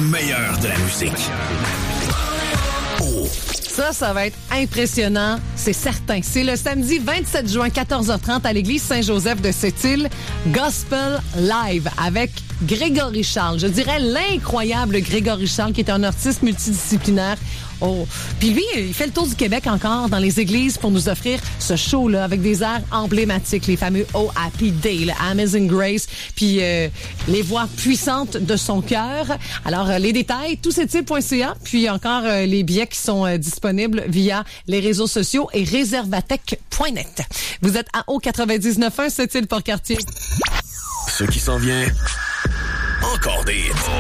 meilleur de la musique. Oh. Ça va être impressionnant, c'est certain. C'est le samedi 27 juin, 14h30 à l'église Saint-Joseph de Sept-Îles, Gospel Live avec Grégory Charles. Je dirais l'incroyable Grégory Charles, qui est un artiste multidisciplinaire. Oh. Puis lui, il fait le tour du Québec encore dans les églises pour nous offrir ce show-là avec des airs emblématiques, les fameux Oh Happy Day, le Amazing Grace, puis les voix puissantes de son cœur. Alors, les détails, toutcettils.ca, puis encore les billets qui sont disponibles via les réseaux sociaux et réservatech.net. Vous êtes à O99.1, Sept-Îles Port-Cartier. Ce qui s'en vient, encore des hits.